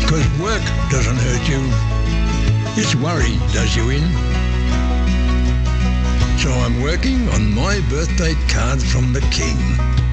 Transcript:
'Cause work doesn't hurt you. It's worry does you in. So I'm working on my birthday card from the King.